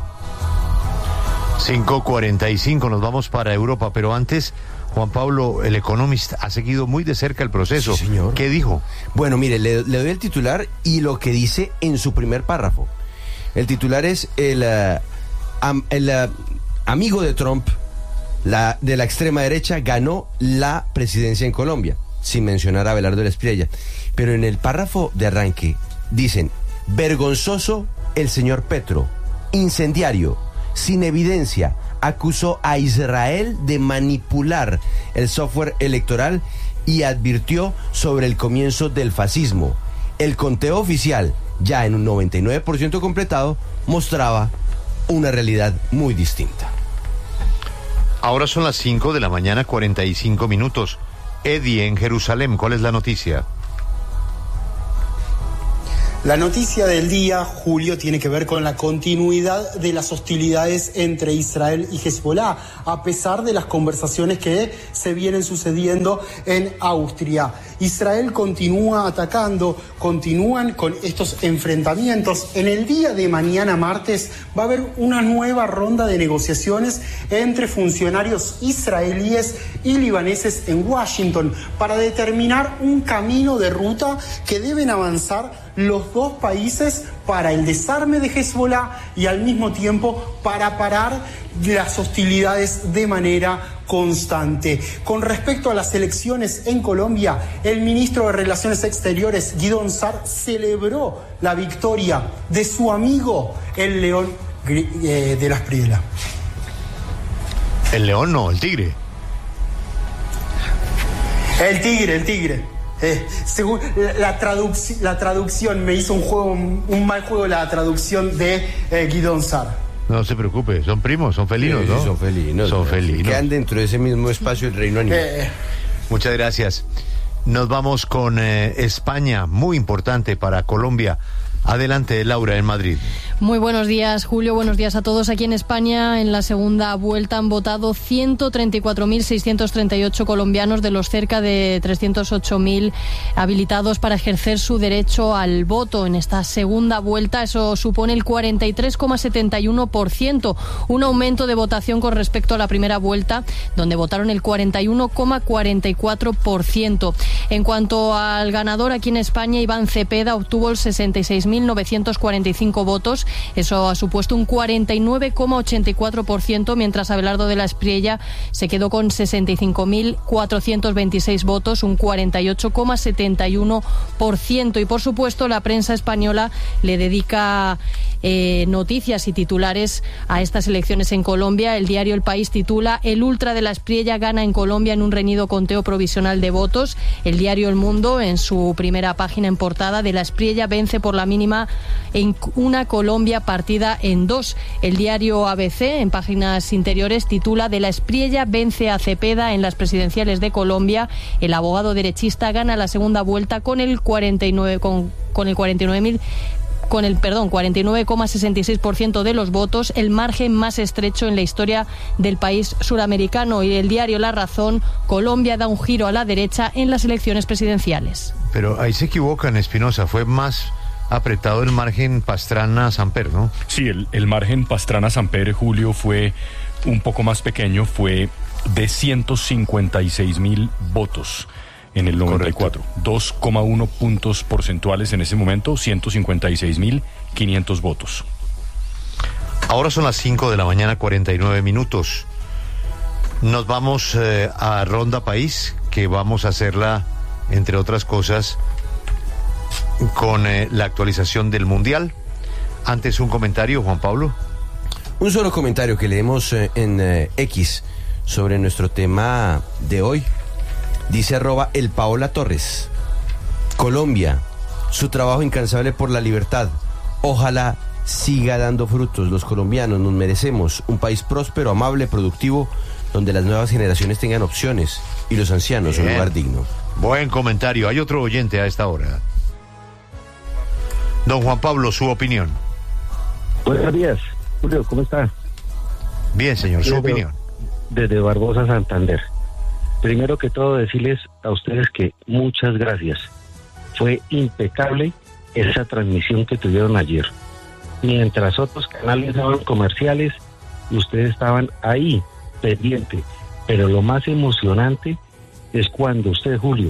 5:45, nos vamos para Europa, pero antes, Juan Pablo, el Economist ha seguido muy de cerca el proceso. Sí, señor. ¿Qué dijo? Bueno, mire, le doy el titular y lo que dice en su primer párrafo. El titular es el amigo de Trump, de la extrema derecha, ganó la presidencia en Colombia, sin mencionar a Abelardo de la Espriella. Pero en el párrafo de arranque dicen: vergonzoso el señor Petro, incendiario, sin evidencia, acusó a Israel de manipular el software electoral y advirtió sobre el comienzo del fascismo. El conteo oficial, ya en un 99% completado, mostraba una realidad muy distinta. Ahora son las 5:45 a.m. Eddie, en Jerusalén, ¿cuál es la noticia? La noticia del día, Julio, tiene que ver con la continuidad de las hostilidades entre Israel y Hezbollah, a pesar de las conversaciones que se vienen sucediendo en Austria. Israel continúa atacando, continúan con estos enfrentamientos. En el día de mañana, martes, va a haber una nueva ronda de negociaciones entre funcionarios israelíes y libaneses en Washington para determinar un camino de ruta que deben avanzar los dos países para el desarme de Hezbollah y al mismo tiempo para parar las hostilidades de manera constante. Con respecto a las elecciones en Colombia, el ministro de Relaciones Exteriores, Guidón Sar, celebró la victoria de su amigo, el León de la Espriella. El león no, el tigre. El tigre. Según la traducción me hizo un mal juego la traducción de Guidón Sar. No se preocupe, son primos, son felinos, sí, ¿no? Son felinos. Son felinos. Quedan dentro de ese mismo espacio del reino animal. Muchas gracias. Nos vamos con España, muy importante para Colombia. Adelante, Laura, en Madrid. Muy buenos días, Julio. Buenos días a todos. Aquí en España, en la segunda vuelta, han votado 134.638 colombianos de los cerca de 308.000 habilitados para ejercer su derecho al voto en esta segunda vuelta. Eso supone el 43,71%, un aumento de votación con respecto a la primera vuelta, donde votaron el 41,44%. En cuanto al ganador aquí en España, Iván Cepeda obtuvo el 66.945 votos. Eso ha supuesto un 49,84%, mientras Abelardo de la Espriella se quedó con 65.426 votos, un 48,71%. Y por supuesto la prensa española le dedica noticias y titulares a estas elecciones en Colombia. El diario El País titula: el ultra de la Espriella gana en Colombia en un reñido conteo provisional de votos. El diario El Mundo, en su primera página en portada: de la Espriella vence por la mínima en una Colombia partida en dos. El diario ABC, en páginas interiores, titula: de la Espriella vence a Cepeda en las presidenciales de Colombia. El abogado derechista gana la segunda vuelta con el 49,66% de los votos, el margen más estrecho en la historia del país suramericano. Y el diario La Razón: Colombia da un giro a la derecha en las elecciones presidenciales. Pero ahí se equivocan, Espinosa, fue más apretado el margen Pastrana-Samper, ¿no? Sí, el margen Pastrana-Samper, Julio, fue un poco más pequeño, fue de 156.000 votos. en el 94. 2,1 puntos porcentuales en ese momento, 156.500 votos. Ahora son las 5 de la mañana, 49 minutos. Nos vamos a Ronda País, que vamos a hacerla, entre otras cosas, con la actualización del Mundial. Antes un comentario, Juan Pablo. Un solo comentario que leemos en X sobre nuestro tema de hoy. Dice @elPaolaTorres. Colombia, su trabajo incansable por la libertad. Ojalá siga dando frutos. Los colombianos nos merecemos un país próspero, amable, productivo, donde las nuevas generaciones tengan opciones y los ancianos un lugar digno. Buen comentario. Hay otro oyente a esta hora. Don Juan Pablo, su opinión. Buenos días, Julio, ¿cómo está? Bien, señor, su opinión. Desde Barbosa, Santander. Primero que todo, decirles a ustedes que muchas gracias. Fue impecable esa transmisión que tuvieron ayer. Mientras otros canales daban comerciales, ustedes estaban ahí, pendiente. Pero lo más emocionante es cuando usted, Julio,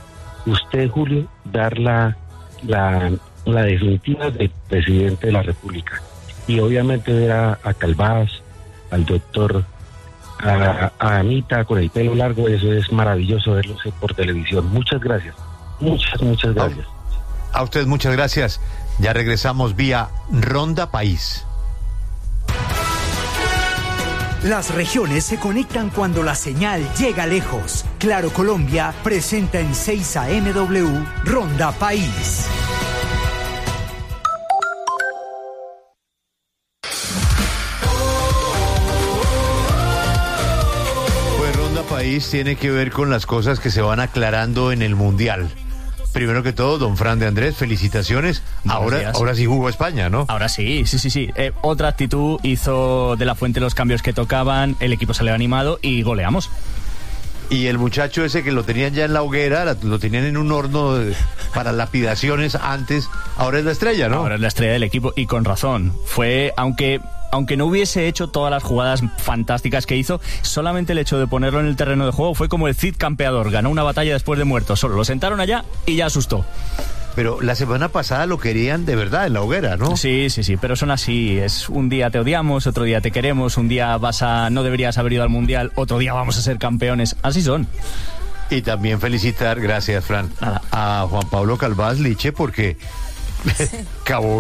dar la definitiva del presidente de la República. Y obviamente ver a Calvás, al doctor, a Anita con el pelo largo, eso es maravilloso verlo por televisión. Muchas gracias. Muchas gracias. A usted muchas gracias. Ya regresamos vía Ronda País. Las regiones se conectan cuando la señal llega lejos. Claro Colombia presenta en 6 AMW Ronda País. Pues Ronda País tiene que ver con las cosas que se van aclarando en el Mundial. Primero que todo, don Fran de Andrés, felicitaciones. Ahora sí jugó España, ¿no? Ahora sí. Otra actitud, hizo De la Fuente los cambios que tocaban, el equipo salió animado y goleamos. Y el muchacho ese que lo tenían ya en la hoguera, lo tenían en un horno para lapidaciones antes, ahora es la estrella, ¿no? Ahora es la estrella del equipo y con razón. Fue, aunque no hubiese hecho todas las jugadas fantásticas que hizo, solamente el hecho de ponerlo en el terreno de juego fue como el Cid campeador, ganó una batalla después de muerto, solo lo sentaron allá y ya asustó. Pero la semana pasada lo querían de verdad en la hoguera, ¿no? Sí, pero son así, es un día te odiamos, otro día te queremos, un día no deberías haber ido al Mundial, otro día vamos a ser campeones, así son. Y también felicitar, gracias Fran, a Juan Pablo Calvás Liche porque acabó